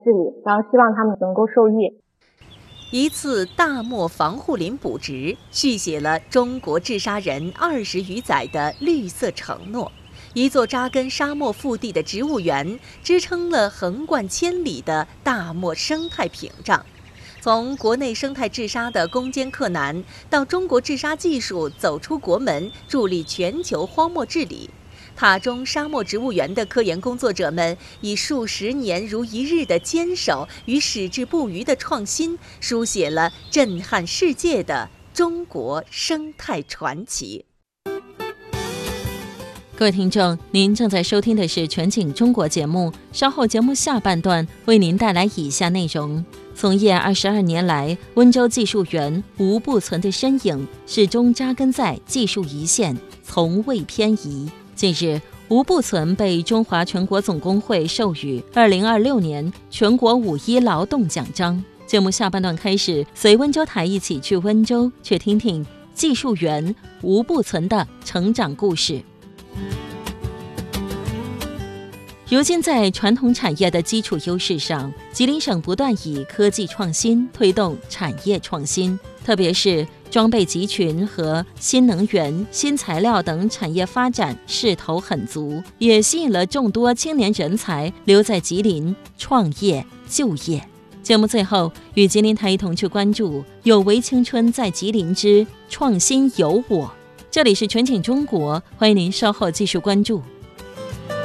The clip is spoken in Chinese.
治理，然后希望他们能够受益。 一次大漠防护林补植，续写了中国治沙人20余载的绿色承诺。一座扎根沙漠腹地的植物园，支撑了横贯千里的大漠生态屏障。从国内生态治沙的攻坚克难，到中国治沙技术走出国门，助力全球荒漠治理，塔中沙漠植物园的科研工作者们以数十年如一日的坚守与矢志不渝的创新，书写了震撼世界的中国生态传奇。 各位听众，您正在收听的是全景中国节目，稍后节目下半段为您带来以下内容。从业22年来，温州技术园吴步存的身影始终扎根在技术一线，从未偏移。近日，吴步存被中华全国总工会授予2026年全国5·1劳动奖章。节目下半段开始，随温州台一起去温州，去听听技术员吴步存的成长故事。如今在传统产业的基础优势上，吉林省不断以科技创新推动产业创新，特别是装备集群和新能源、新材料等产业发展势头很足，也吸引了众多青年人才留在吉林创业就业。节目最后，与吉林台一同去关注有为青春在吉林之创新有我。这里是全景中国，欢迎您稍后继续关注。